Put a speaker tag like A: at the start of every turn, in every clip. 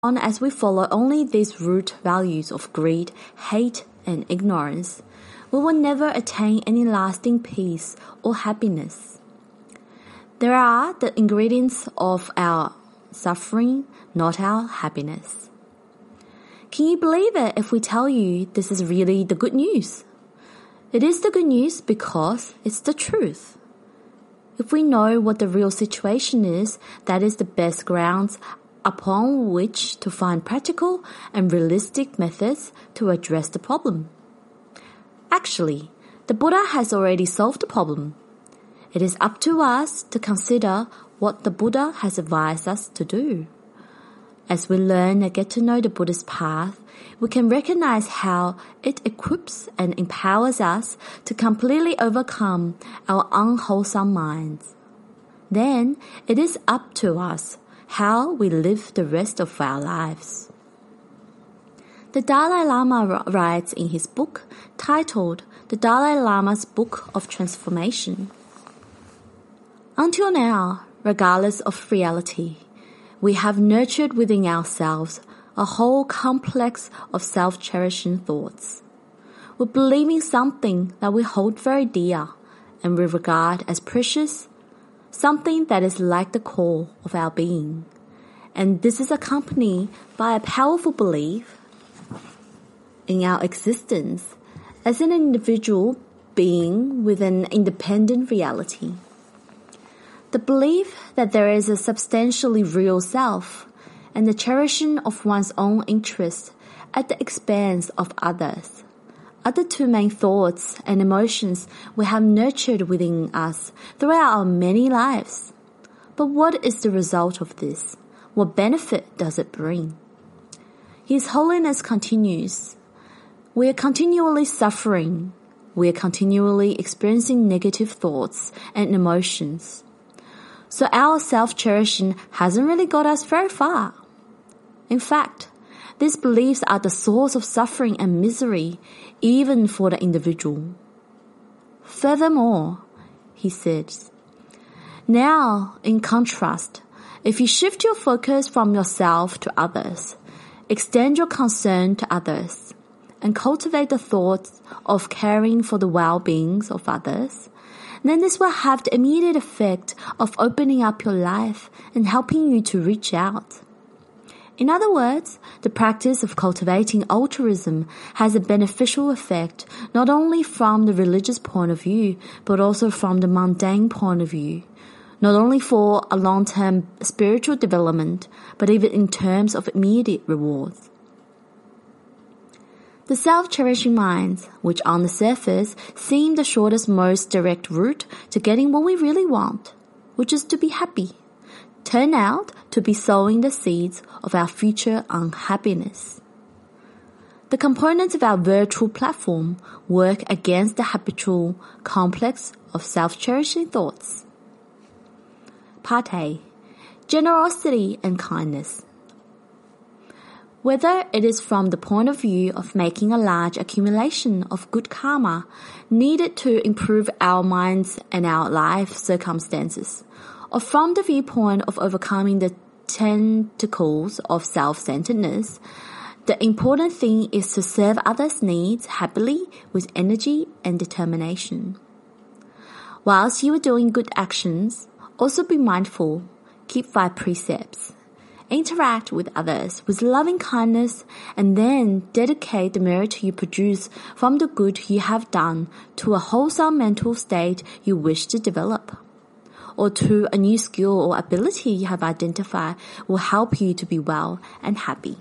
A: long as we follow only these root values of greed, hate, and ignorance, we will never attain any lasting peace or happiness. There are the ingredients of our suffering, not our happiness. Can you believe it if we tell you this is really the good news? It is the good news because it's the truth. If we know what the real situation is, that is the best grounds upon which to find practical and realistic methods to address the problem. Actually, the Buddha has already solved the problem. It is up to us to consider what the Buddha has advised us to do. As we learn and get to know the Buddha's path, we can recognize how it equips and empowers us to completely overcome our unwholesome minds. Then it is up to us how we live the rest of our lives. The Dalai Lama writes in his book titled The Dalai Lama's Book of Transformation. Until now, regardless of reality, we have nurtured within ourselves a whole complex of self-cherishing thoughts. We believe in something that we hold very dear and we regard as precious, something that is like the core of our being. And this is accompanied by a powerful belief in our existence as an individual being with an independent reality. The belief that there is a substantially real self and the cherishing of one's own interests at the expense of others are the two main thoughts and emotions we have nurtured within us throughout our many lives. But what is the result of this? What benefit does it bring? His Holiness continues, we are continually suffering. We are continually experiencing negative thoughts and emotions. So our self-cherishing hasn't really got us very far. In fact, these beliefs are the source of suffering and misery, even for the individual. Furthermore, he says, now, in contrast, if you shift your focus from yourself to others, extend your concern to others, and cultivate the thoughts of caring for the well-being of others, then this will have the immediate effect of opening up your life and helping you to reach out. In other words, the practice of cultivating altruism has a beneficial effect not only from the religious point of view, but also from the mundane point of view, not only for a long-term spiritual development, but even in terms of immediate rewards. The self-cherishing minds, which on the surface seem the shortest, most direct route to getting what we really want, which is to be happy, turn out to be sowing the seeds of our future unhappiness. The components of our virtual platform work against the habitual complex of self-cherishing thoughts. Part A. Generosity and kindness. Whether it is from the point of view of making a large accumulation of good karma needed to improve our minds and our life circumstances, or from the viewpoint of overcoming the tentacles of self-centeredness, the important thing is to serve others' needs happily with energy and determination. Whilst you are doing good actions, also be mindful, keep 5 precepts. Interact with others with loving kindness and then dedicate the merit you produce from the good you have done to a wholesome mental state you wish to develop, or to a new skill or ability you have identified will help you to be well and happy.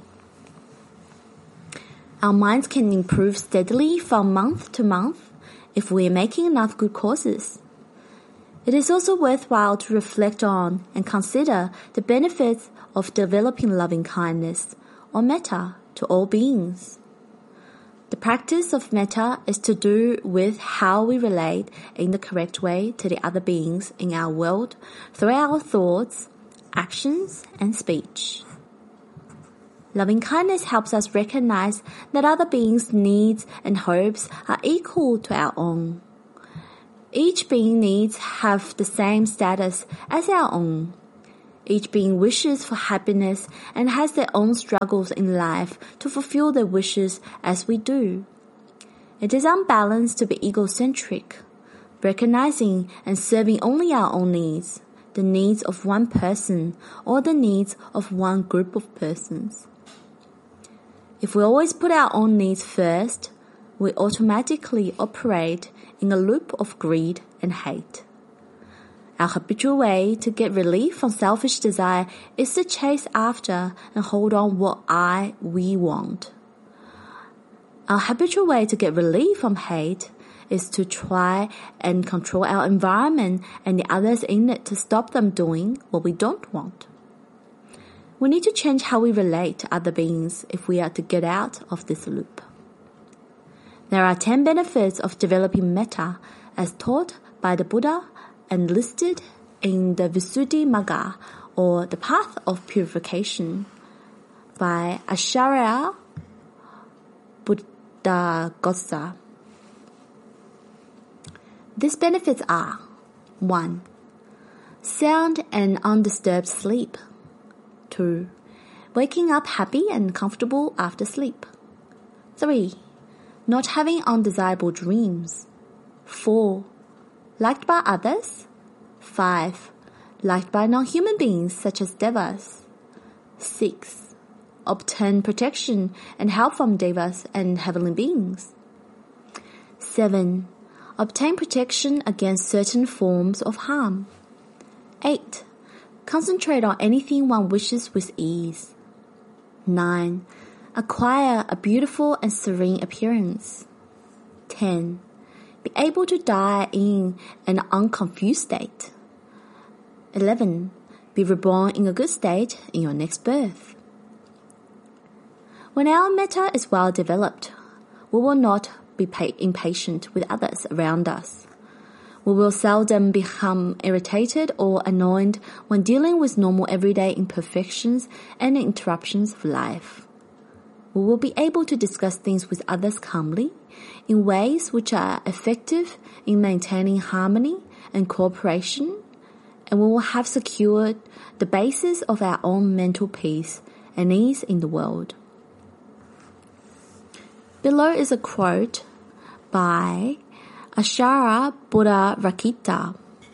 A: Our minds can improve steadily from month to month if we are making enough good courses. It is also worthwhile to reflect on and consider the benefits of developing loving kindness or metta to all beings. The practice of metta is to do with how we relate in the correct way to the other beings in our world through our thoughts, actions, and speech. Loving kindness helps us recognize that other beings' needs and hopes are equal to our own. Each being's needs have the same status as our own. Each being wishes for happiness and has their own struggles in life to fulfill their wishes as we do. It is unbalanced to be egocentric, recognizing and serving only our own needs, the needs of one person or the needs of one group of persons. If we always put our own needs first, we automatically operate in a loop of greed and hate. Our habitual way to get relief from selfish desire is to chase after and hold on what we want. Our habitual way to get relief from hate is to try and control our environment and the others in it to stop them doing what we don't want. We need to change how we relate to other beings if we are to get out of this loop. There are 10 benefits of developing metta as taught by the Buddha and listed in the Visuddhimagga, or the Path of Purification, by Acharya Buddhaghosa. These benefits are: 1. Sound and undisturbed sleep. 2. Waking up happy and comfortable after sleep. 3. Not having undesirable dreams. 4. Liked by others. 5. Liked by non-human beings such as devas. 6. Obtain protection and help from devas and heavenly beings. 7. Obtain protection against certain forms of harm. 8. Concentrate on anything one wishes with ease. 9. Acquire a beautiful and serene appearance. 10. Be able to die in an unconfused state. 11. Be reborn in a good state in your next birth. When our metta is well developed, we will not be impatient with others around us. We will seldom become irritated or annoyed when dealing with normal everyday imperfections and interruptions of life. We will be able to discuss things with others calmly, in ways which are effective in maintaining harmony and cooperation, and we will have secured the basis of our own mental peace and ease in the world. Below is a quote by Acharya Buddharakkhita.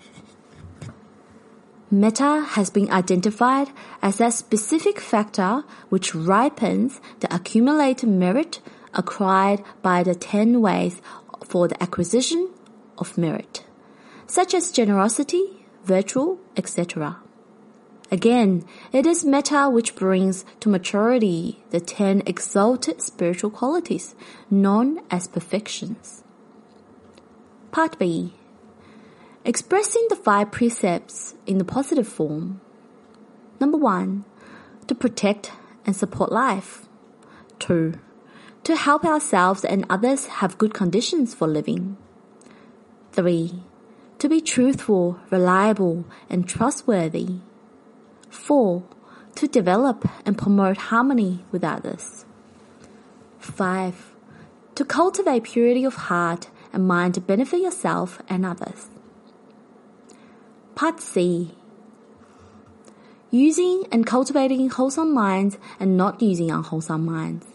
A: Metta has been identified as that specific factor which ripens the accumulated merit acquired by the 10 ways for the acquisition of merit, such as generosity, virtue, etc. Again, it is metta which brings to maturity the 10 exalted spiritual qualities known as perfections. Part B. Expressing the 5 precepts in the positive form. Number 1. To protect and support life. 2. To help ourselves and others have good conditions for living. 3. To be truthful, reliable, and trustworthy. 4. To develop and promote harmony with others. 5. To cultivate purity of heart and mind to benefit yourself and others. Part C. Using and cultivating wholesome minds and not using unwholesome minds.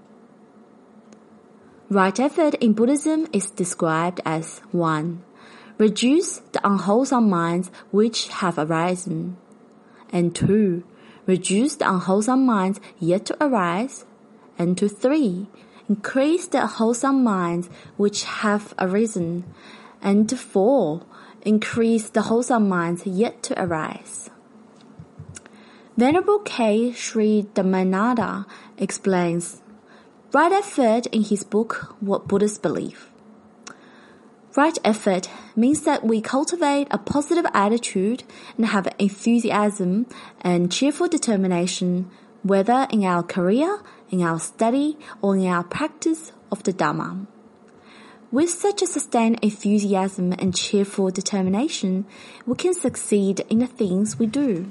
A: Right effort in Buddhism is described as 1. Reduce the unwholesome minds which have arisen, and 2. Reduce the unwholesome minds yet to arise, and 3. Increase the wholesome minds which have arisen, and 4. Increase the wholesome minds yet to arise. Venerable K. Sri Dhammananda explains right effort in his book What Buddhists Believe. Right effort means that we cultivate a positive attitude and have enthusiasm and cheerful determination, whether in our career, in our study, or in our practice of the Dhamma. With such a sustained enthusiasm and cheerful determination, we can succeed in the things we do.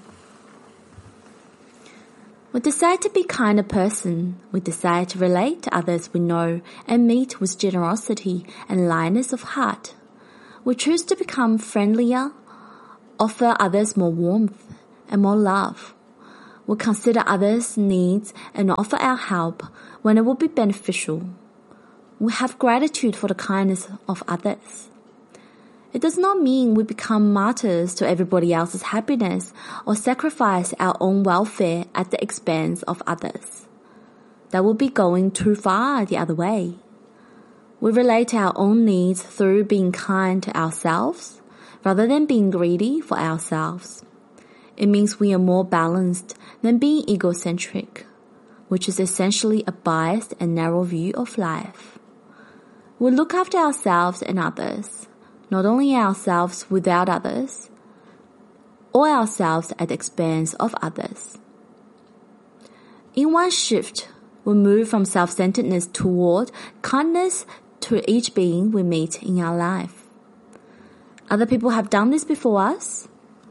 A: We decide to be a kinder person. We decide to relate to others we know and meet with generosity and lightness of heart. We choose to become friendlier, offer others more warmth, and more love. We'll consider others' needs and offer our help when it will be beneficial. We have gratitude for the kindness of others. It does not mean we become martyrs to everybody else's happiness or sacrifice our own welfare at the expense of others. That would be going too far the other way. We relate to our own needs through being kind to ourselves rather than being greedy for ourselves. It means we are more balanced than being egocentric, which is essentially a biased and narrow view of life. We look after ourselves and others, not only ourselves without others, or ourselves at the expense of others. In one shift, we move from self-centeredness toward kindness to each being we meet in our life. Other people have done this before us.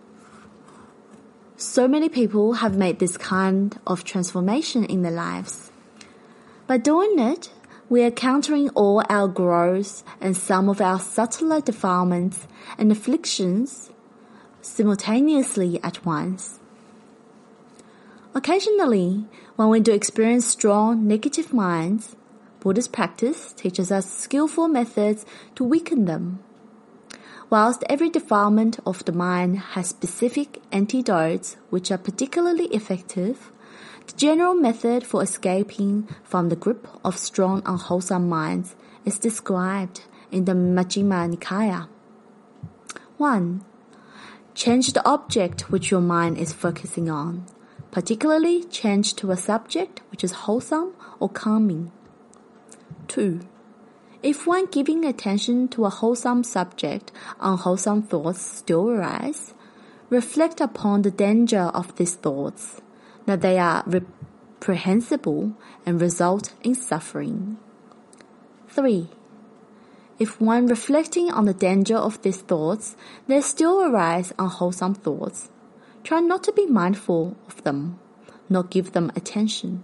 A: So many people have made this kind of transformation in their lives. By doing it, we are countering all our growths and some of our subtler defilements and afflictions simultaneously at once. Occasionally, when we do experience strong negative minds, Buddhist practice teaches us skillful methods to weaken them. Whilst every defilement of the mind has specific antidotes which are particularly effective, the general method for escaping from the grip of strong unwholesome minds is described in the Majjhima Nikaya. 1. Change the object which your mind is focusing on, particularly change to a subject which is wholesome or calming. 2. If when giving attention to a wholesome subject, unwholesome thoughts still arise, reflect upon the danger of these thoughts, that they are reprehensible and result in suffering. 3. If when reflecting on the danger of these thoughts, there still arise unwholesome thoughts, try not to be mindful of them, nor give them attention.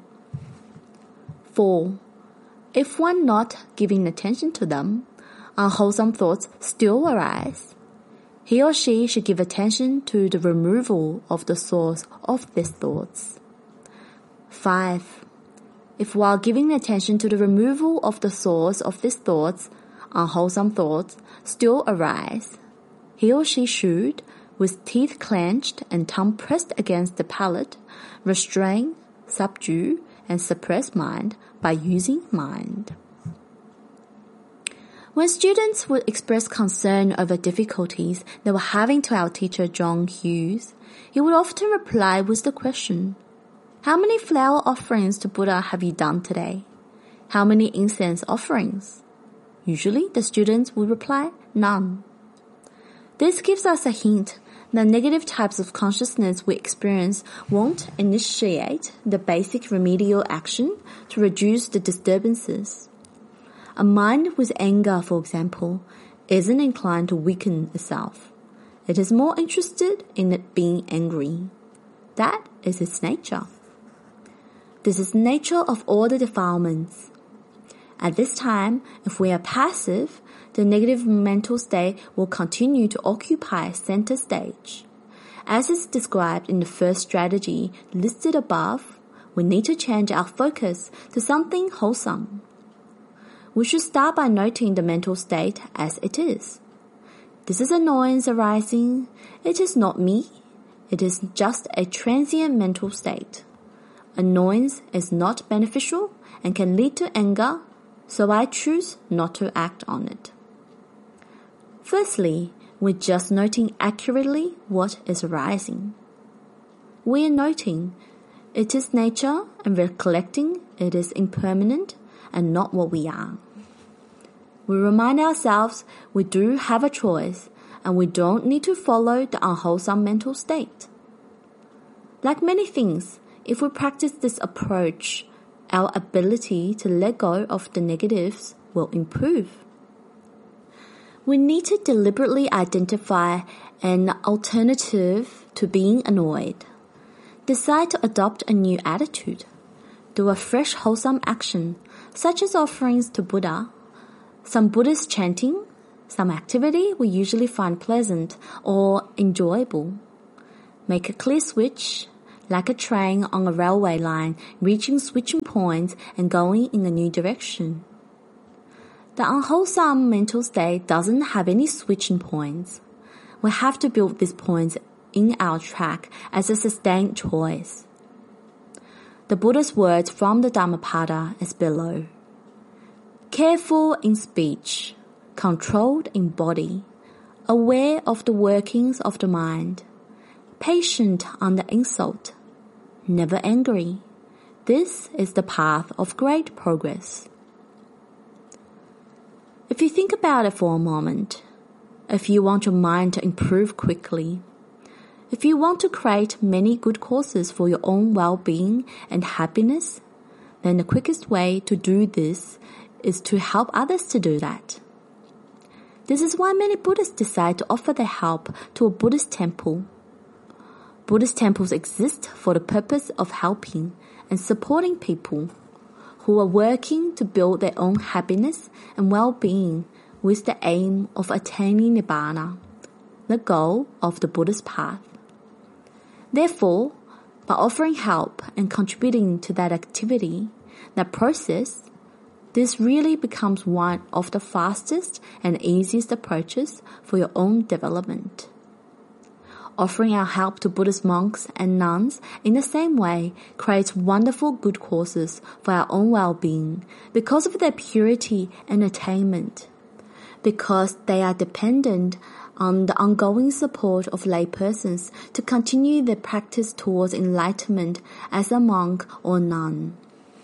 A: 4. If one not giving attention to them, unwholesome thoughts still arise, he or she should give attention to the removal of the source of these thoughts. 5. If while giving attention to the removal of the source of these thoughts, unwholesome thoughts still arise, he or she should, with teeth clenched and tongue pressed against the palate, restrain, subdue, and suppress mind by using mind. When students would express concern over difficulties they were having to our teacher John Hughes, he would often reply with the question, "How many flower offerings to Buddha have you done today? How many incense offerings?" Usually the students would reply, "None." This gives us a hint that negative types of consciousness we experience won't initiate the basic remedial action to reduce the disturbances. A mind with anger, for example, isn't inclined to weaken itself. It is more interested in it being angry. That is its nature. This is the nature of all the defilements. At this time, if we are passive, the negative mental state will continue to occupy center stage. As is described in the first strategy listed above, we need to change our focus to something wholesome. We should start by noting the mental state as it is. This is annoyance arising. It is not me. It is just a transient mental state. Annoyance is not beneficial and can lead to anger, so I choose not to act on it. Firstly, we're just noting accurately what is arising. We are noting its nature and recollecting it is impermanent and not what we are. We remind ourselves we do have a choice and we don't need to follow the unwholesome mental state. Like many things, if we practice this approach, our ability to let go of the negatives will improve. We need to deliberately identify an alternative to being annoyed. Decide to adopt a new attitude. Do a fresh wholesome action, such as offerings to Buddha, some Buddhist chanting, some activity we usually find pleasant or enjoyable. Make a clear switch, like a train on a railway line, reaching switching points and going in a new direction. The unwholesome mental state doesn't have any switching points. We have to build these points in our track as a sustained choice. The Buddha's words from the Dhammapada is below. Careful in speech, controlled in body, aware of the workings of the mind, patient under insult, never angry. This is the path of great progress. If you think about it for a moment, if you want your mind to improve quickly, if you want to create many good courses for your own well-being and happiness, then the quickest way to do this is to help others to do that. This is why many Buddhists decide to offer their help to a Buddhist temple. Buddhist temples exist for the purpose of helping and supporting people who are working to build their own happiness and well-being with the aim of attaining Nibbana, the goal of the Buddhist path. Therefore, by offering help and contributing to that activity, that process, this really becomes one of the fastest and easiest approaches for your own development. Offering our help to Buddhist monks and nuns in the same way creates wonderful good courses for our own well-being because of their purity and attainment, because they are dependent on the ongoing support of laypersons to continue their practice towards enlightenment as a monk or nun.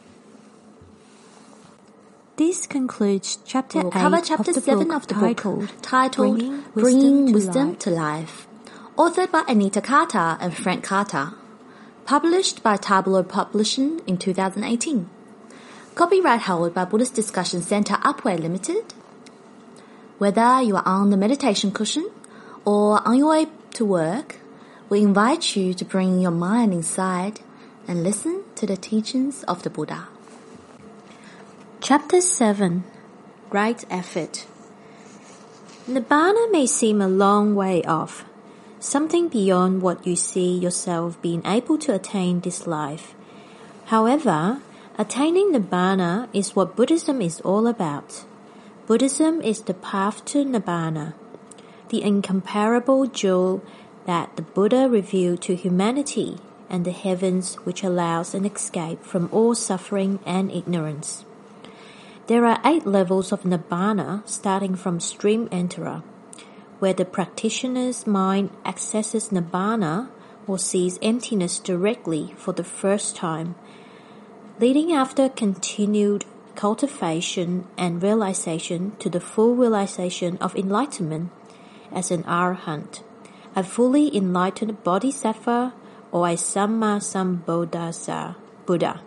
B: This concludes Chapter 8
A: cover Chapter 7 of the book, titled Bringing Wisdom to Life, authored by Anita Carter and Frank Carter, published by Tableau Publishing in 2018. Copyright held by Buddhist Discussion Center Upway Limited. Whether you are on the meditation cushion or on your way to work, we invite you to bring your mind inside and listen to the teachings of the Buddha.
B: Chapter 7. Right Effort. Nibbana may seem a long way off, something beyond what you see yourself being able to attain this life. However, attaining Nibbana is what Buddhism is all about. Buddhism is the path to Nibbana, the incomparable jewel that the Buddha revealed to humanity and the heavens which allows an escape from all suffering and ignorance. There are 8 levels of Nibbana starting from Stream Enterer, where the practitioner's mind accesses Nibbana or sees emptiness directly for the first time, leading after continued cultivation and realization to the full realization of enlightenment as an arahant, a fully enlightened bodhisattva or a Sammasambuddhasa Buddha.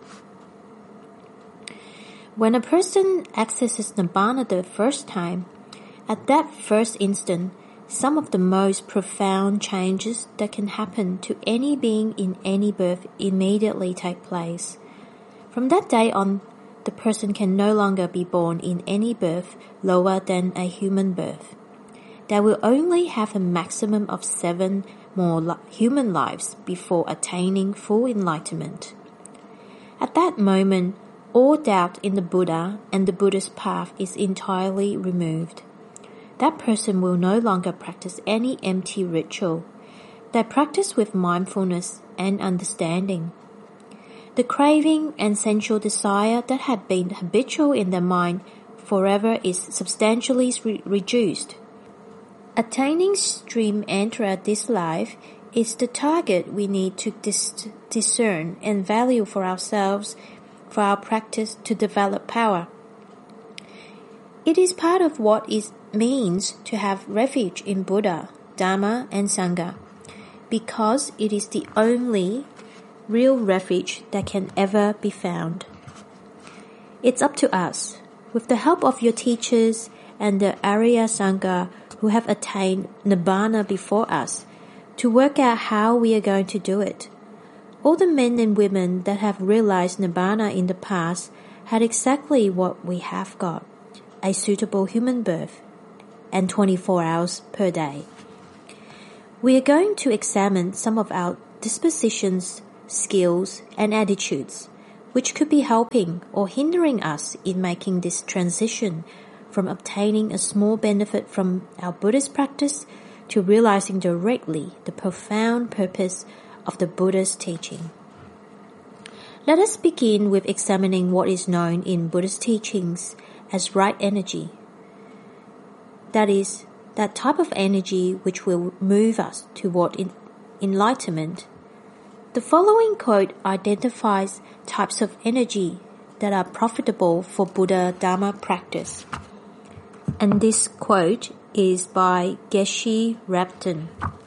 B: When a person accesses Nibbana the first time, at that first instant, some of the most profound changes that can happen to any being in any birth immediately take place. From that day on, the person can no longer be born in any birth lower than a human birth. They will only have a maximum of 7 more human lives before attaining full enlightenment. At that moment, all doubt in the Buddha and the Buddha's path is entirely removed. That person will no longer practice any empty ritual. They practice with mindfulness and understanding. The craving and sensual desire that had been habitual in their mind forever is substantially reduced. Attaining Stream Enterer this life is the target we need to discern and value for ourselves, for our practice to develop power. It is part of what it means to have refuge in Buddha, Dharma, and Sangha, because it is the only real refuge that can ever be found. It's up to us, with the help of your teachers and the Arya Sangha who have attained Nibbana before us, to work out how we are going to do it. All the men and women that have realized Nibbana in the past had exactly what we have got, a suitable human birth, and 24 hours per day. We are going to examine some of our dispositions, skills, and attitudes, which could be helping or hindering us in making this transition from obtaining a small benefit from our Buddhist practice to realizing directly the profound purpose of the Buddha's teaching. Let us begin with examining what is known in Buddhist teachings as right energy. That is, that type of energy which will move us toward enlightenment. The following quote identifies types of energy that are profitable for Buddha Dharma practice. And this quote is by Geshe Rabten.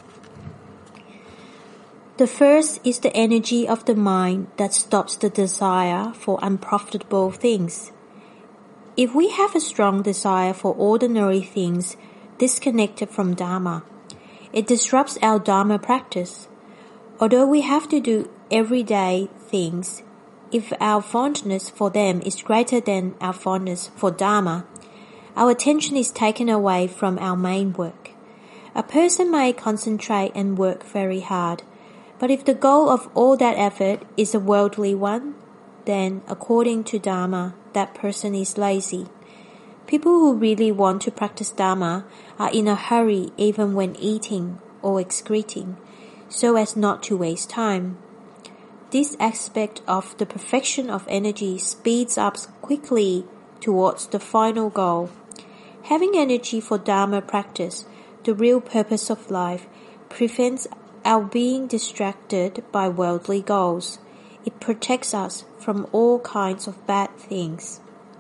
B: The first is the energy of the mind that stops the desire for unprofitable things. If we have a strong desire for ordinary things disconnected from Dharma, it disrupts our Dharma practice. Although we have to do everyday things, if our fondness for them is greater than our fondness for Dharma, our attention is taken away from our main work. A person may concentrate and work very hard, but if the goal of all that effort is a worldly one, then, according to Dharma, that person is lazy. People who really want to practice Dharma are in a hurry even when eating or excreting, so as not to waste time. This aspect of the perfection of energy speeds up quickly towards the final goal. Having energy for Dharma practice, the real purpose of life, prevents our being distracted by worldly goals. It protects us from all kinds of bad things.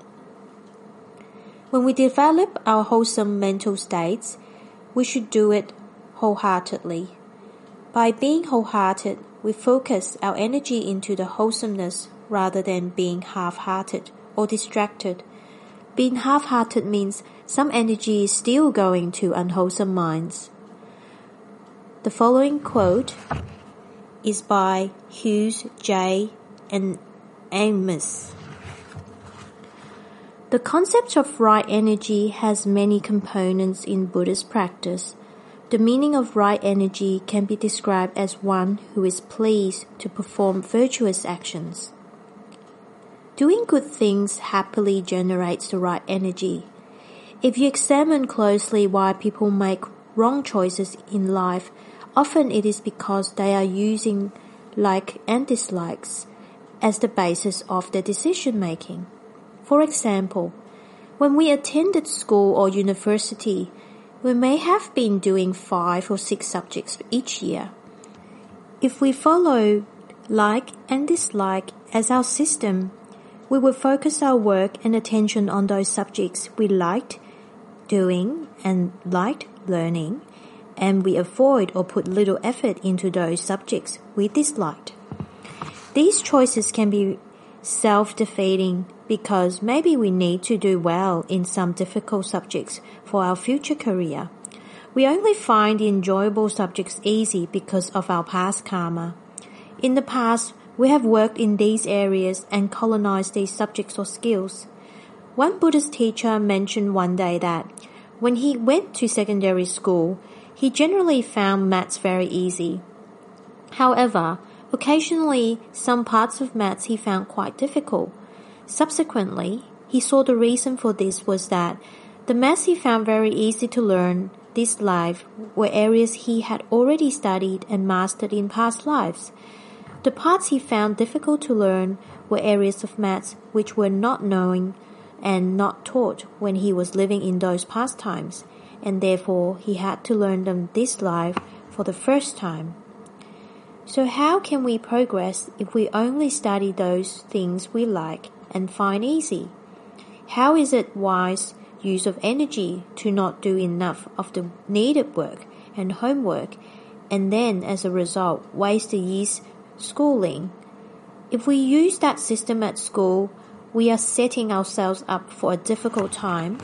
B: When we develop our wholesome mental states, we should do it wholeheartedly. By being wholehearted, we focus our energy into the wholesomeness rather than being half-hearted or distracted. Being half-hearted means some energy is still going to unwholesome minds. The following quote is by Hughes J. and Amos. The concept of right energy has many components in Buddhist practice. The meaning of right energy can be described as one who is pleased to perform virtuous actions. Doing good things happily generates the right energy. If you examine closely why people make wrong choices in life, often it is because they are using like and dislikes as the basis of their decision-making. For example, when we attended school or university, we may have been doing 5 or 6 subjects each year. If we follow like and dislike as our system, we will focus our work and attention on those subjects we liked doing and liked learning, and we avoid or put little effort into those subjects we disliked. These choices can be self-defeating because maybe we need to do well in some difficult subjects for our future career. We only find the enjoyable subjects easy because of our past karma. In the past, we have worked in these areas and colonized these subjects or skills. One Buddhist teacher mentioned one day that when he went to secondary school, he generally found maths very easy. However, occasionally some parts of maths he found quite difficult. Subsequently, he saw the reason for this was that the maths he found very easy to learn this life were areas he had already studied and mastered in past lives. The parts he found difficult to learn were areas of maths which were not known and not taught when he was living in those past times, and therefore he had to learn them this life for the first time. So how can we progress if we only study those things we like and find easy? How is it wise use of energy to not do enough of the needed work and homework, and then as a result waste a year's schooling? If we use that system at school, we are setting ourselves up for a difficult time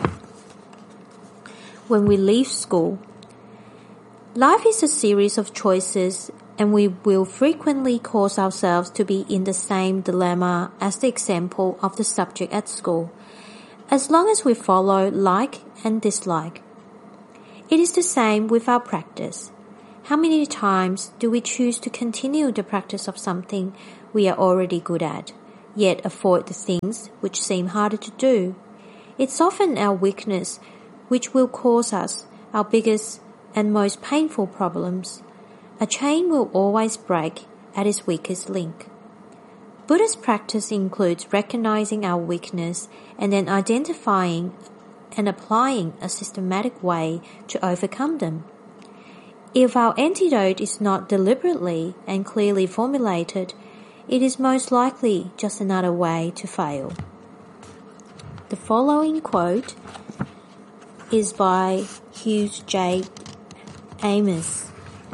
B: when we leave school. Life is a series of choices, and we will frequently cause ourselves to be in the same dilemma as the example of the subject at school, as long as we follow like and dislike. It is the same with our practice. How many times do we choose to continue the practice of something we are already good at, yet avoid the things which seem harder to do? It's often our weakness which will cause us our biggest and most painful problems. A chain will always break at its weakest link. Buddhist practice includes recognizing our weakness and then identifying and applying a systematic way to overcome them. If our antidote is not deliberately and clearly formulated, it is most likely just another way to fail. The following quote is by Hugh J. Amos.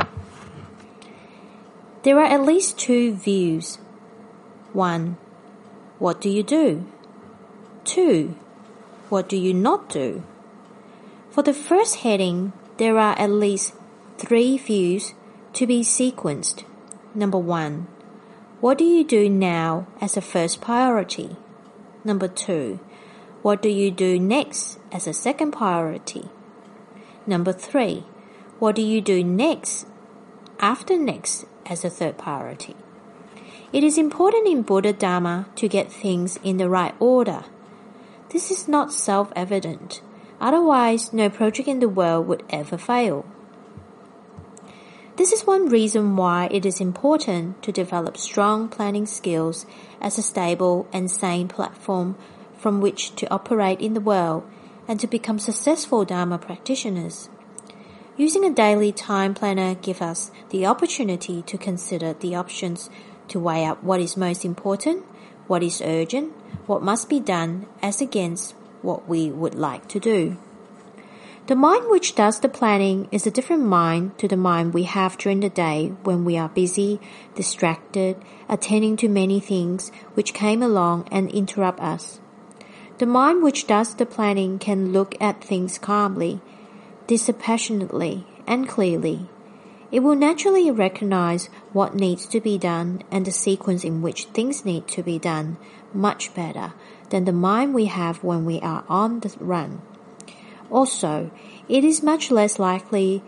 B: There are at least two views. 1. What do you do? 2. What do you not do? For the first heading, there are at least 3 views to be sequenced. Number 1. What do you do now as a first priority? Number 2. What do you do next as a second priority? Number 3. What do you do next after next as a third priority? It is important in Buddha Dharma to get things in the right order. This is not self-evident. Otherwise, no project in the world would ever fail. This is one reason why it is important to develop strong planning skills as a stable and sane platform from which to operate in the world and to become successful Dharma practitioners. Using a daily time planner gives us the opportunity to consider the options to weigh up what is most important, what is urgent, what must be done as against what we would like to do. The mind which does the planning is a different mind to the mind we have during the day when we are busy, distracted, attending to many things which came along and interrupt us. The mind which does the planning can look at things calmly, dispassionately, and clearly. It will naturally recognize what needs to be done and the sequence in which things need to be done much better than the mind we have when we are on the run. Also, it is much less likely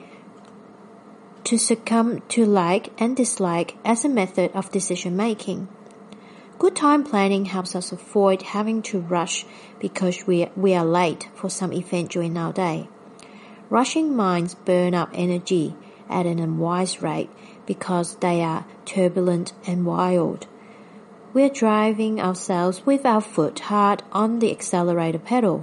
B: to succumb to like and dislike as a method of decision-making. Good time planning helps us avoid having to rush because we are late for some event during our day. Rushing minds burn up energy at an unwise rate because they are turbulent and wild. We are driving ourselves with our foot hard on the accelerator pedal.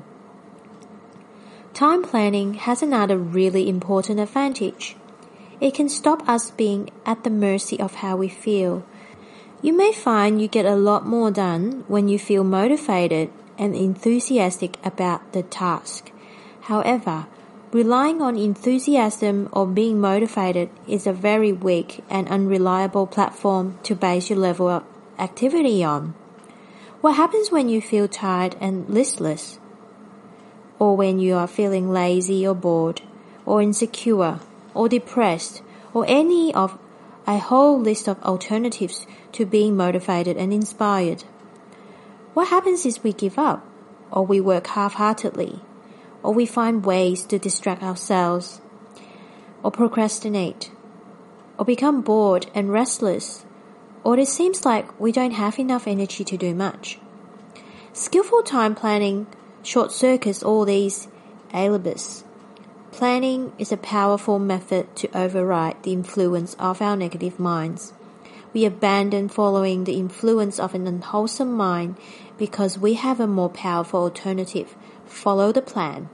B: Time planning has another really important advantage. It can stop us being at the mercy of how we feel. You may find you get a lot more done when you feel motivated and enthusiastic about the task. However, relying on enthusiasm or being motivated is a very weak and unreliable platform to base your level of activity on. What happens when you feel tired and listless? Or when you are feeling lazy or bored, or insecure, or depressed, or any of a whole list of alternatives to being motivated and inspired? What happens is we give up, or we work half-heartedly, or we find ways to distract ourselves, or procrastinate, or become bored and restless, or it seems like we don't have enough energy to do much. Skillful time planning short-circuits all these alibis. Planning is a powerful method to override the influence of our negative minds. We abandon following the influence of an unwholesome mind because we have a more powerful alternative. Follow the plan.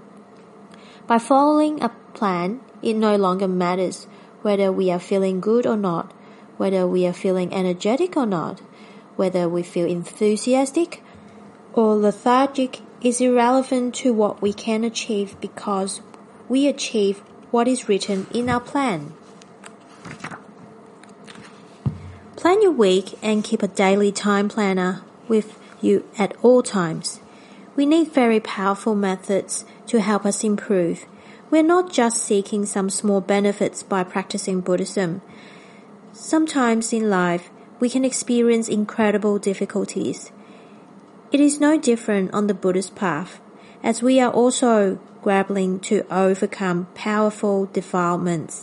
B: By following a plan, it no longer matters whether we are feeling good or not, whether we are feeling energetic or not, whether we feel enthusiastic or lethargic is irrelevant to what we can achieve because we achieve what is written in our plan. Plan your week and keep a daily time planner with you at all times. We need very powerful methods to help us improve. We're not just seeking some small benefits by practicing Buddhism. Sometimes in life, we can experience incredible difficulties. It is no different on the Buddhist path, as we are also grappling to overcome powerful defilements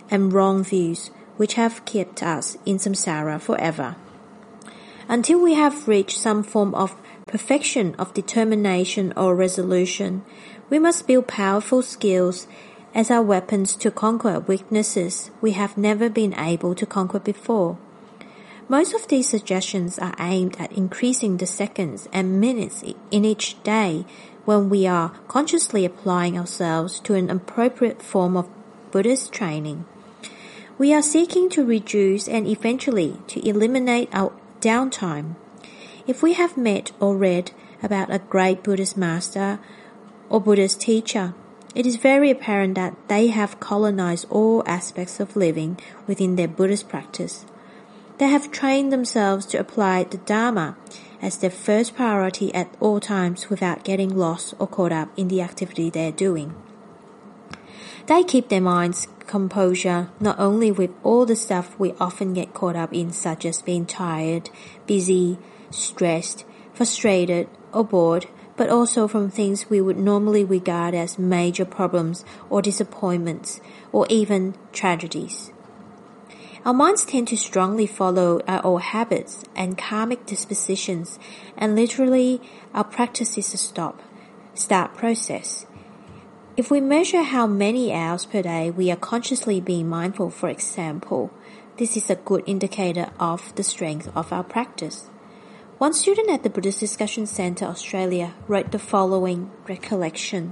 B: and wrong views which have kept us in samsara forever. Until we have reached some form of perfection of determination or resolution, we must build powerful skills as our weapons to conquer weaknesses we have never been able to conquer before. Most of these suggestions are aimed at increasing the seconds and minutes in each day when we are consciously applying ourselves to an appropriate form of Buddhist training. We are seeking to reduce and eventually to eliminate our downtime. If we have met or read about a great Buddhist master or Buddhist teacher, it is very apparent that they have colonized all aspects of living within their Buddhist practice. They have trained themselves to apply the Dharma as their first priority at all times without getting lost or caught up in the activity they are doing. They keep their minds composure not only with all the stuff we often get caught up in, such as being tired, busy, stressed, frustrated, or bored, but also from things we would normally regard as major problems or disappointments or even tragedies. Our minds tend to strongly follow our old habits and karmic dispositions, and literally our practice is a start process. If we measure how many hours per day we are consciously being mindful, for example, this is a good indicator of the strength of our practice. One student at the Buddhist Discussion Centre Australia wrote the following recollection.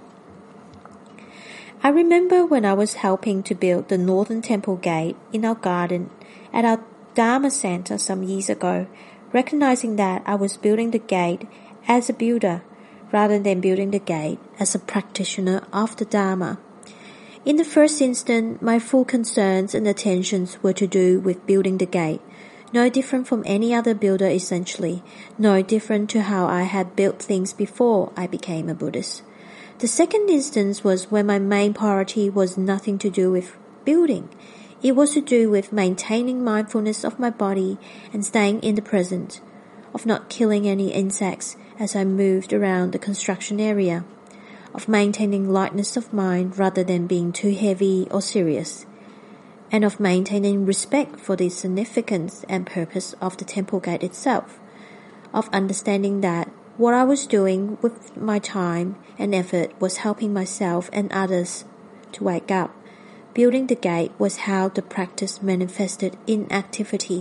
B: I remember when I was helping to build the Northern Temple Gate in our garden at our Dharma Centre some years ago, recognizing that I was building the gate as a builder rather than building the gate as a practitioner of the Dharma. In the first instance, my full concerns and attentions were to do with building the gate, no different from any other builder essentially, no different to how I had built things before I became a Buddhist. The second instance was when my main priority was nothing to do with building. It was to do with maintaining mindfulness of my body and staying in the present, of not killing any insects as I moved around the construction area, of maintaining lightness of mind rather than being too heavy or serious, and of maintaining respect for the significance and purpose of the temple gate itself, of understanding that what I was doing with my time and effort was helping myself and others to wake up. Building the gate was how the practice manifested in activity.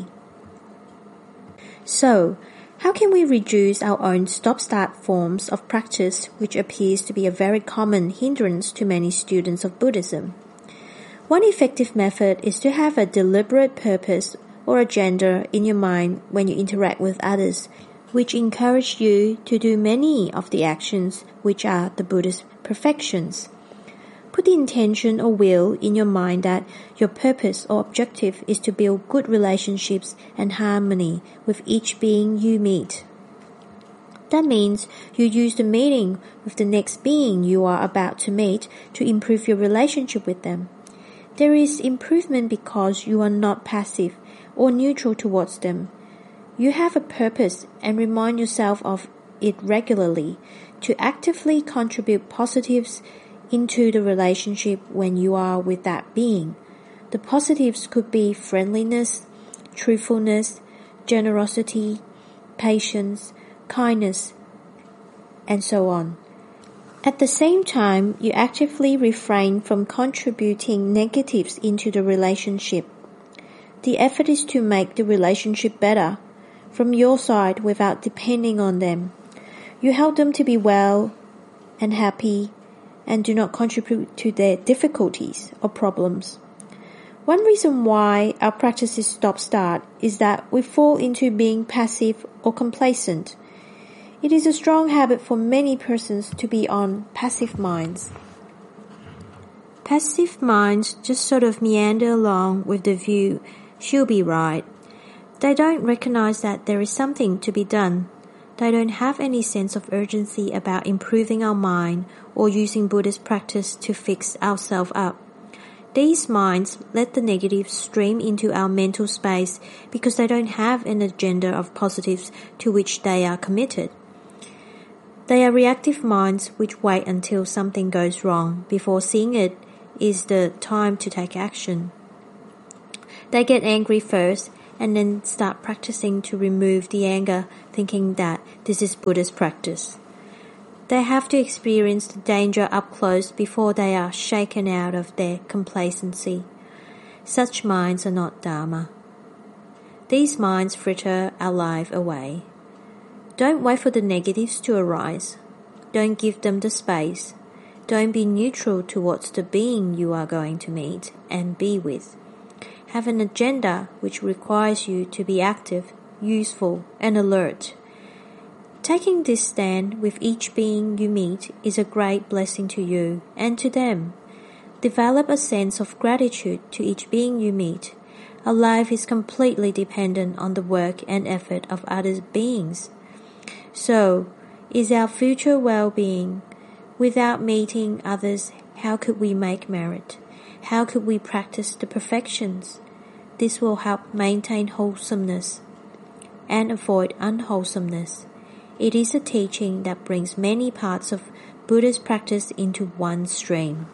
B: So, how can we reduce our own stop-start forms of practice, which appears to be a very common hindrance to many students of Buddhism? One effective method is to have a deliberate purpose or agenda in your mind when you interact with others, which encourage you to do many of the actions which are the Buddhist perfections. Put the intention or will in your mind that your purpose or objective is to build good relationships and harmony with each being you meet. That means you use the meeting with the next being you are about to meet to improve your relationship with them. There is improvement because you are not passive or neutral towards them. You have a purpose and remind yourself of it regularly to actively contribute positives into the relationship when you are with that being. The positives could be friendliness, truthfulness, generosity, patience, kindness, and so on. At the same time, you actively refrain from contributing negatives into the relationship. The effort is to make the relationship better from your side without depending on them. You help them to be well and happy and do not contribute to their difficulties or problems. One reason why our practices stop-start is that we fall into being passive or complacent. It is a strong habit for many persons to be on passive minds. Passive minds just sort of meander along with the view, she'll be right. They don't recognize that there is something to be done. They don't have any sense of urgency about improving our mind or using Buddhist practice to fix ourselves up. These minds let the negatives stream into our mental space because they don't have an agenda of positives to which they are committed. They are reactive minds which wait until something goes wrong before seeing it is the time to take action. They get angry first and then start practicing to remove the anger, thinking that this is Buddha's practice. They have to experience the danger up close before they are shaken out of their complacency. Such minds are not Dharma. These minds fritter our life away. Don't wait for the negatives to arise. Don't give them the space. Don't be neutral towards the being you are going to meet and be with. Have an agenda which requires you to be active, useful, and alert. Taking this stand with each being you meet is a great blessing to you and to them. Develop a sense of gratitude to each being you meet. Our life is completely dependent on the work and effort of other beings. So, is our future well-being? Without meeting others, how could we make merit? How could we practice the perfections? This will help maintain wholesomeness and avoid unwholesomeness. It is a teaching that brings many parts of Buddha's practice into one stream.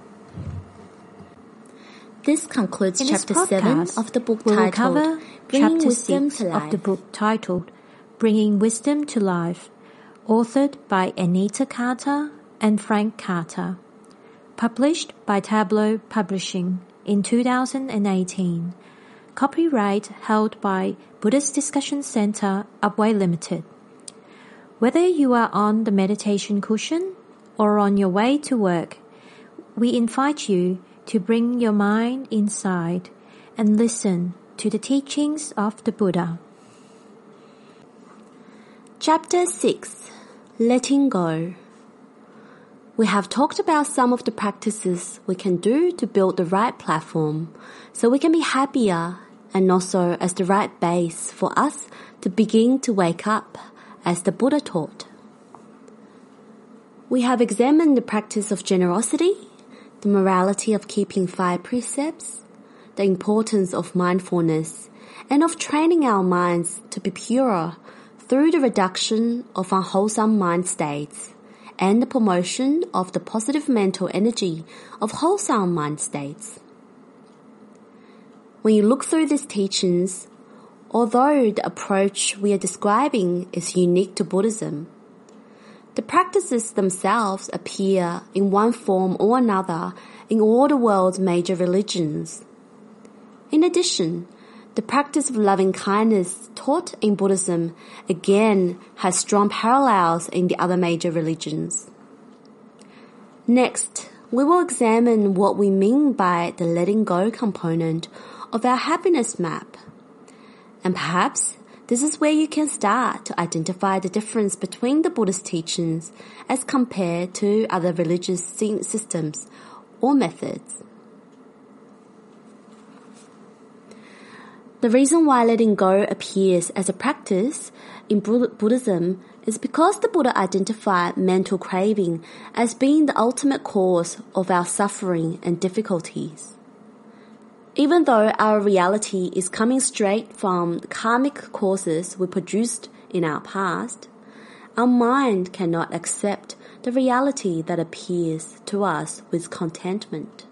A: This concludes
B: In
A: chapter
B: this
A: 7
B: podcast,
A: of the book
B: we will
A: titled
B: cover
A: Bringing
B: chapter
A: Wisdom
B: 6
A: to Life.
B: of the book titled Bringing Wisdom to Life, authored by Anita Carter and Frank Carter, published by Tableau Publishing in 2018. Copyright held by Buddhist Discussion Center, Upway Limited. Whether you are on the meditation cushion or on your way to work, we invite you to bring your mind inside and listen to the teachings of the Buddha.
A: Chapter 6. Letting Go. We have talked about some of the practices we can do to build the right platform so we can be happier and also as the right base for us to begin to wake up as the Buddha taught. We have examined the practice of generosity, the morality of keeping 5 precepts, the importance of mindfulness, and of training our minds to be purer through the reduction of unwholesome mind states and the promotion of the positive mental energy of wholesome mind states. When you look through these teachings, although the approach we are describing is unique to Buddhism, the practices themselves appear in one form or another in all the world's major religions. In addition, the practice of loving kindness taught in Buddhism again has strong parallels in the other major religions. Next, we will examine what we mean by the letting go component of our happiness map. And perhaps this is where you can start to identify the difference between the Buddhist teachings as compared to other religious systems or methods. The reason why letting go appears as a practice in Buddhism is because the Buddha identified mental craving as being the ultimate cause of our suffering and difficulties. Even though our reality is coming straight from the karmic causes we produced in our past, our mind cannot accept the reality that appears to us with contentment.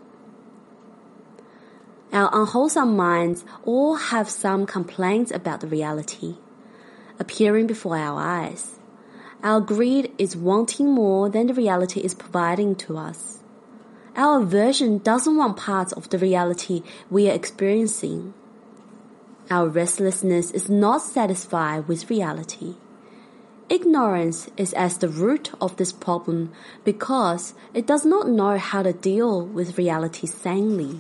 A: Our unwholesome minds all have some complaints about the reality appearing before our eyes. Our greed is wanting more than the reality is providing to us. Our aversion doesn't want parts of the reality we are experiencing. Our restlessness is not satisfied with reality. Ignorance is at the root of this problem because it does not know how to deal with reality sanely.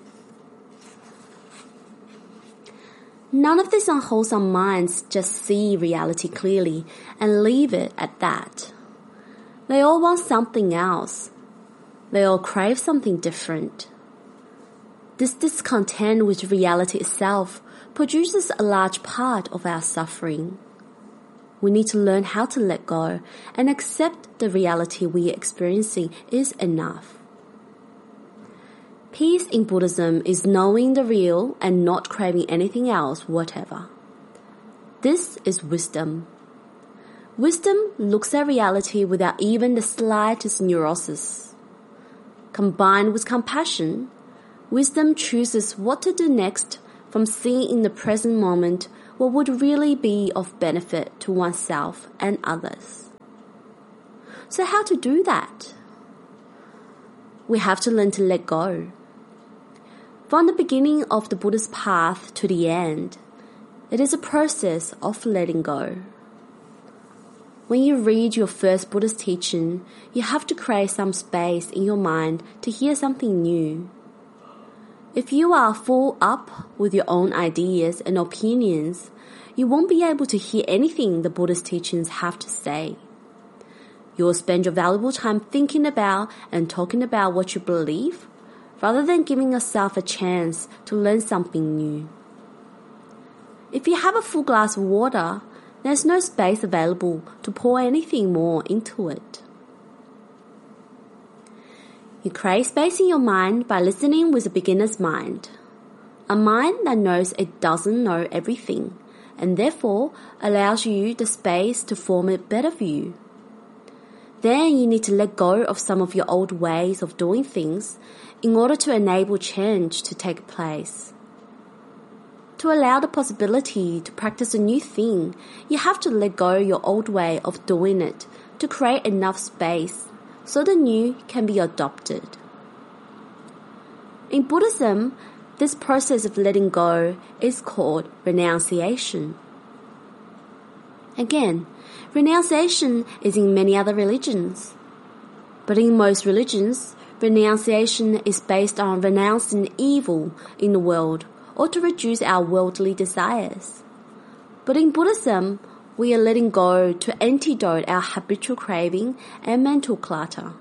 A: None of these unwholesome minds just see reality clearly and leave it at that. They all want something else. They all crave something different. This discontent with reality itself produces a large part of our suffering. We need to learn how to let go and accept the reality we are experiencing is enough. Peace in Buddhism is knowing the real and not craving anything else whatever. This is wisdom. Wisdom looks at reality without even the slightest neurosis. combined with compassion, wisdom chooses what to do next from seeing in the present moment what would really be of benefit to oneself and others. So how to do that? We have to learn to let go. From the beginning of the Buddha's path to the end, it is a process of letting go. When you read your first Buddha's teaching, you have to create some space in your mind to hear something new. If you are full up with your own ideas and opinions, you won't be able to hear anything the Buddha's teachings have to say. You will spend your valuable time thinking about and talking about what you believe, rather than giving yourself a chance to learn something new. If you have a full glass of water, there's no space available to pour anything more into it. You create space in your mind by listening with a beginner's mind, a mind that knows it doesn't know everything and therefore allows you the space to form a better view. Then you need to let go of some of your old ways of doing things in order to enable change to take place. To allow the possibility to practice a new thing, you have to let go your old way of doing it to create enough space so the new can be adopted. In Buddhism, this process of letting go is called renunciation. Again, renunciation is in many other religions. But in most religions, renunciation is based on renouncing evil in the world or to reduce our worldly desires. But in Buddhism, we are letting go to antidote our habitual craving and mental clutter.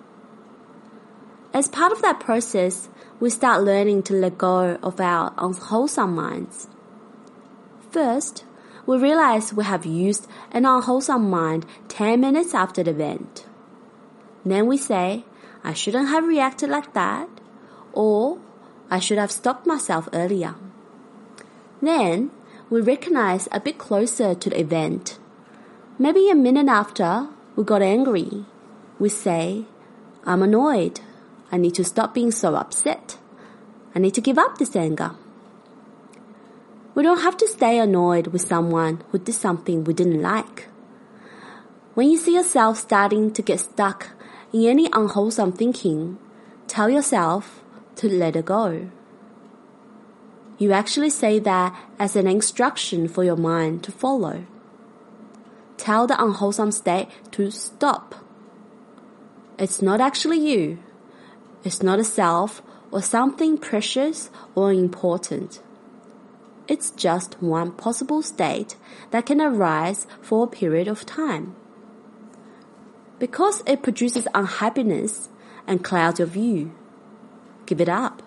A: As part of that process, we start learning to let go of our unwholesome minds. First, we realize we have used an unwholesome mind 10 minutes after the event. Then we say, I shouldn't have reacted like that, or I should have stopped myself earlier. Then we recognize a bit closer to the event. Maybe a minute after we got angry, we say, I'm annoyed. I need to stop being so upset. I need to give up this anger. We don't have to stay annoyed with someone who did something we didn't like. When you see yourself starting to get stuck in any unwholesome thinking, tell yourself to let it go. You actually say that as an instruction for your mind to follow. Tell the unwholesome state to stop. It's not actually you. It's not a self or something precious or important. It's just one possible state that can arise for a period of time. Because it produces unhappiness and clouds your view, give it up.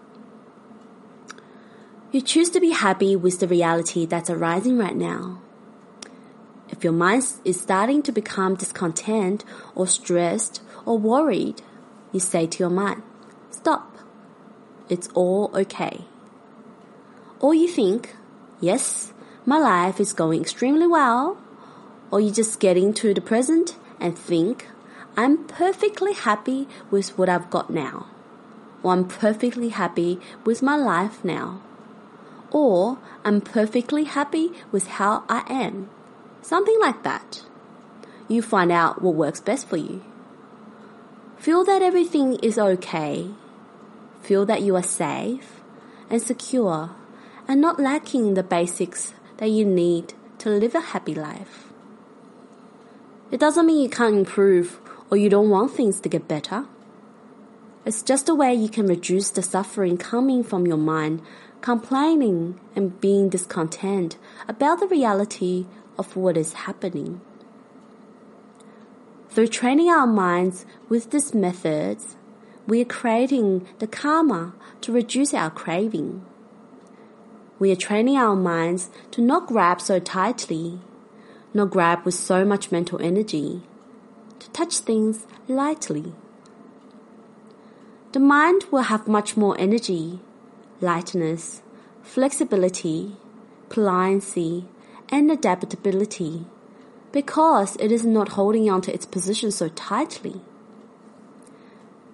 A: You choose to be happy with the reality that's arising right now. If your mind is starting to become discontent or stressed or worried, you say to your mind, stop. It's all okay. Or you think, yes, my life is going extremely well. Or you just get into the present and think, I'm perfectly happy with what I've got now. Or I'm perfectly happy with my life now. Or I'm perfectly happy with how I am. Something like that. You find out what works best for you. Feel that everything is okay. Feel that you are safe and secure and not lacking the basics that you need to live a happy life. It doesn't mean you can't improve or you don't want things to get better. It's just a way you can reduce the suffering coming from your mind complaining and being discontent about the reality of what is happening. Through training our minds with these methods, we are creating the karma to reduce our craving. We are training our minds to not grab so tightly, not grab with so much mental energy, to touch things lightly. The mind will have much more energy, lightness, flexibility, pliancy, and adaptability because it is not holding on to its position so tightly.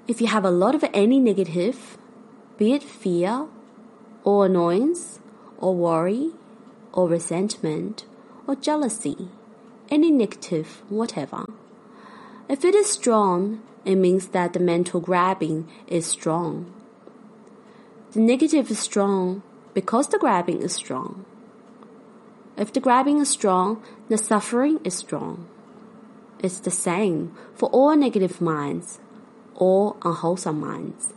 A: If you have a lot of any negative, be it fear or annoyance or worry or resentment or jealousy, any negative, whatever. If it is strong, it means that the mental grabbing is strong. The negative is strong because the grabbing is strong. If the grabbing is strong, the suffering is strong. It's the same for all negative minds, all unwholesome minds.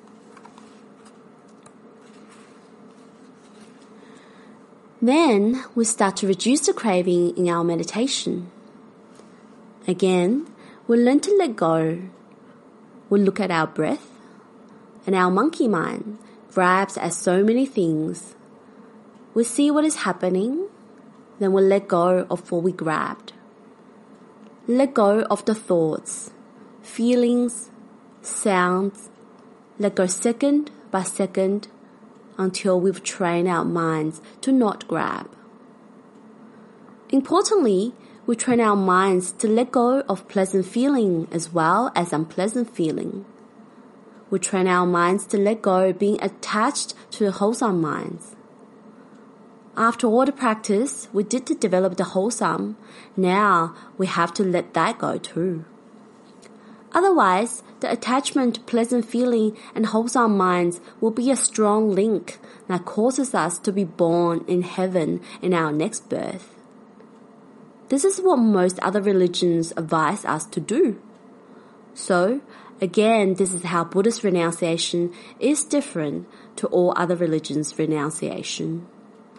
A: Then we start to reduce the craving in our meditation. Again, we learn to let go. We look at our breath, and our monkey mind grabs at so many things. We see what is happening, then we let go of what we grabbed. Let go of the thoughts, feelings, sounds. Let go second by second until we've trained our minds to not grab. Importantly, we train our minds to let go of pleasant feeling as well as unpleasant feeling. We train our minds to let go of being attached to the wholesome minds. After all the practice we did to develop the wholesome, now we have to let that go too. Otherwise, the attachment to pleasant feeling and wholesome minds will be a strong link that causes us to be born in heaven in our next birth. This is what most other religions advise us to do. So, again, this is how Buddhist renunciation is different to all other religions' renunciation.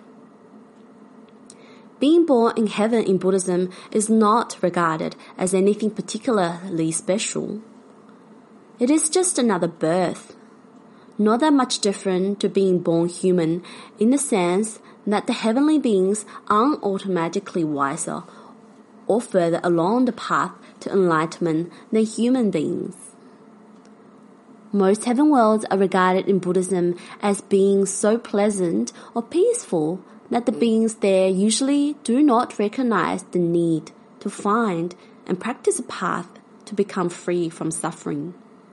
A: Being born in heaven in Buddhism is not regarded as anything particularly special. It is just another birth, not that much different to being born human in the sense that the heavenly beings aren't automatically wiser or further along the path to enlightenment than human beings. Most heaven worlds are regarded in Buddhism as being so pleasant or peaceful that the beings there usually do not recognize the need to find and practice a path to become free from suffering.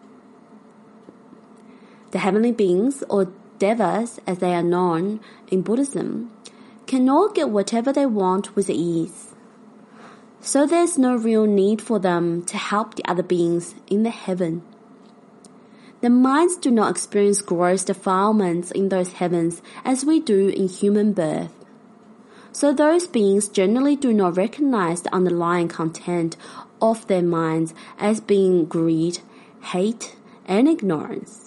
A: The heavenly beings, or devas as they are known in Buddhism, can all get whatever they want with ease. So there's no real need for them to help the other beings in the heaven. Their minds do not experience gross defilements in those heavens as we do in human birth. So those beings generally do not recognize the underlying content of their minds as being greed, hate, and ignorance.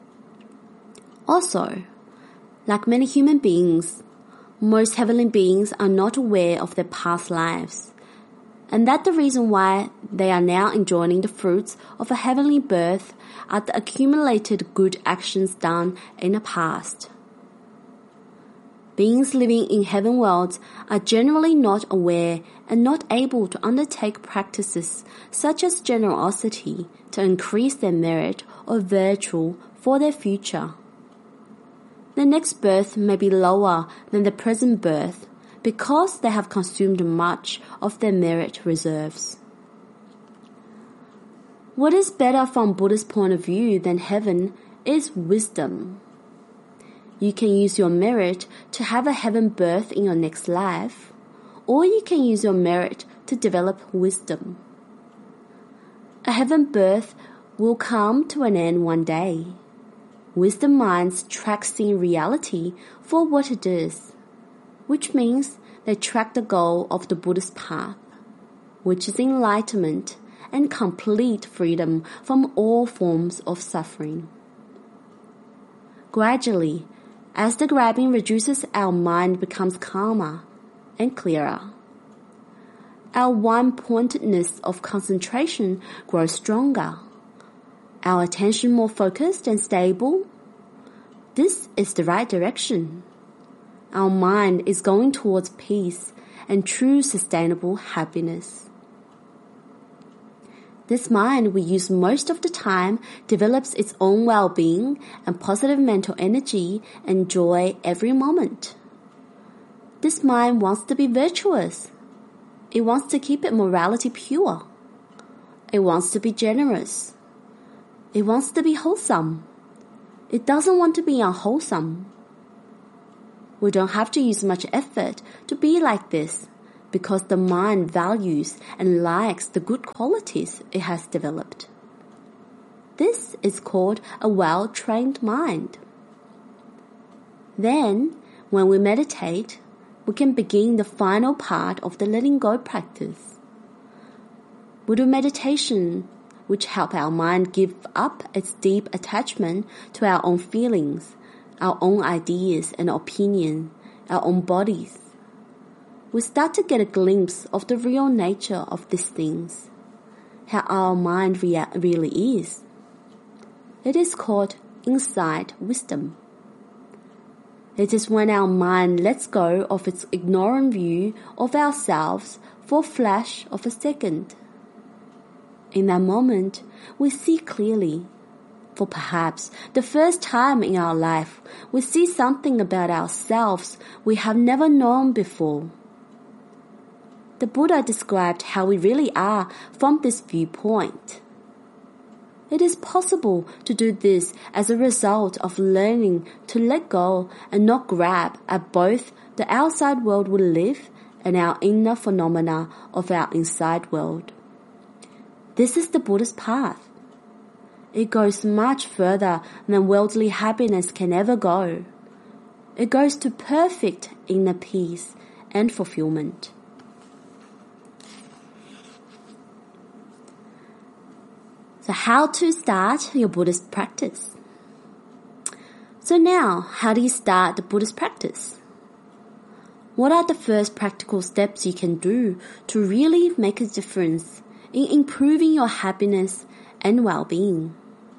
A: Also, like many human beings, most heavenly beings are not aware of their past lives, and that's the reason why they are now enjoying the fruits of a heavenly birth are the accumulated good actions done in the past. Beings living in heaven worlds are generally not aware and not able to undertake practices such as generosity to increase their merit or virtue for their future. The next birth may be lower than the present birth because they have consumed much of their merit reserves. What is better from Buddha's point of view than heaven is wisdom. You can use your merit to have a heaven birth in your next life, or you can use your merit to develop wisdom. A heaven birth will come to an end one day. Wisdom minds track seeing reality for what it is, which means they track the goal of the Buddhist path, which is enlightenment and complete freedom from all forms of suffering. Gradually, as the grabbing reduces, our mind becomes calmer and clearer. Our one-pointedness of concentration grows stronger. Our attention more focused and stable. This is the right direction. Our mind is going towards peace and true sustainable happiness. This mind we use most of the time develops its own well-being and positive mental energy and joy every moment. This mind wants to be virtuous. It wants to keep its morality pure. It wants to be generous. It wants to be wholesome. It doesn't want to be unwholesome. We don't have to use much effort to be like this because the mind values and likes the good qualities it has developed. This is called a well-trained mind. Then, when we meditate, we can begin the final part of the letting go practice. We do meditation which help our mind give up its deep attachment to our own feelings, our own ideas and opinions, our own bodies. We start to get a glimpse of the real nature of these things, how our mind really is. It is called insight wisdom. It is when our mind lets go of its ignorant view of ourselves for a flash of a second. In that moment, we see clearly. For perhaps the first time in our life, we see something about ourselves we have never known before. The Buddha described how we really are from this viewpoint. It is possible to do this as a result of learning to let go and not grab at both the outside world we live and our inner phenomena of our inside world. This is the Buddha's path. It goes much further than worldly happiness can ever go. It goes to perfect inner peace and fulfillment. So how to start your Buddhist practice? So now, how do you start the Buddhist practice? What are the first practical steps you can do to really make a difference in improving your happiness and well-being?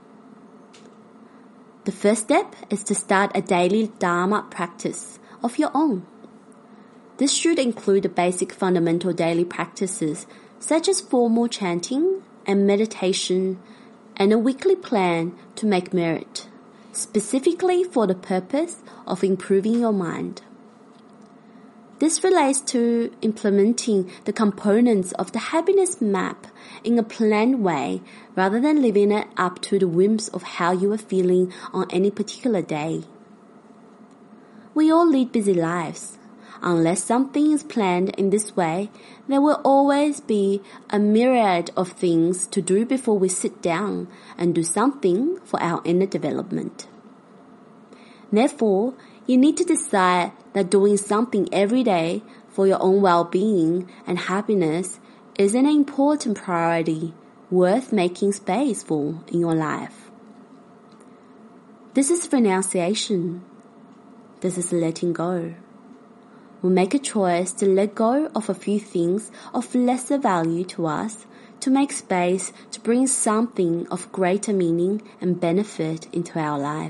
A: The first step is to start a daily Dharma practice of your own. This should include the basic fundamental daily practices such as formal chanting and meditation and a weekly plan to make merit, specifically for the purpose of improving your mind. This relates to implementing the components of the happiness map in a planned way rather than leaving it up to the whims of how you are feeling on any particular day. We all lead busy lives. Unless something is planned in this way, there will always be a myriad of things to do before we sit down and do something for our inner development. Therefore, you need to decide that doing something every day for your own well-being and happiness is an important priority worth making space for in your life. This is renunciation. This is letting go. We make a choice to let go of a few things of lesser value to us to make space to bring something of greater meaning and benefit into our life.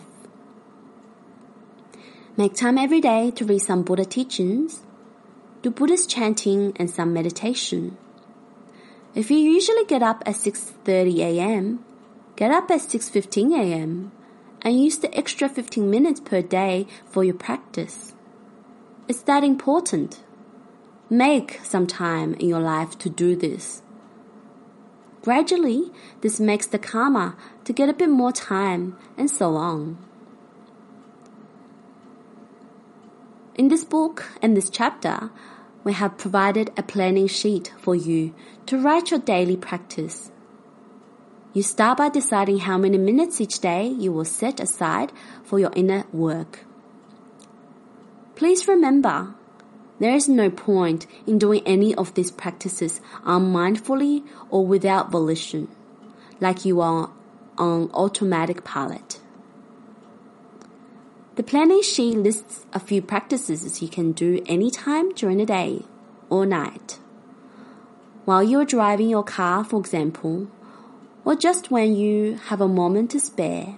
A: Make time every day to read some Buddha teachings, do Buddhist chanting and some meditation. If you usually get up at 6:30 a.m., get up at 6:15 a.m. and use the extra 15 minutes per day for your practice. It's that important. Make some time in your life to do this. Gradually, this makes the karma to get a bit more time and so on. In this book and this chapter, we have provided a planning sheet for you to write your daily practice. You start by deciding how many minutes each day you will set aside for your inner work. Please remember, there is no point in doing any of these practices unmindfully or without volition, like you are on automatic pilot. The planning sheet lists a few practices you can do anytime during the day or night. While you are driving your car, for example, or just when you have a moment to spare.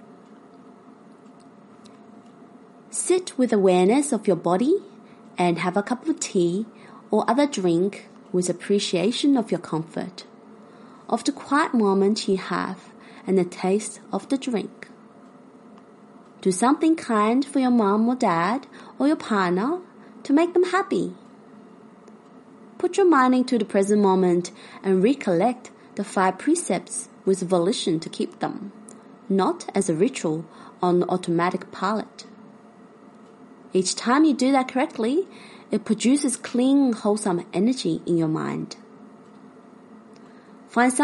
A: Sit with awareness of your body and have a cup of tea or other drink with appreciation of your comfort, of the quiet moment you have and the taste of the drink. Do something kind for your mom or dad or your partner to make them happy. Put your mind into the present moment and recollect the 5 precepts with volition to keep them. not as a ritual on automatic pilot. Each time you do that correctly, it produces clean, wholesome energy in your mind. Find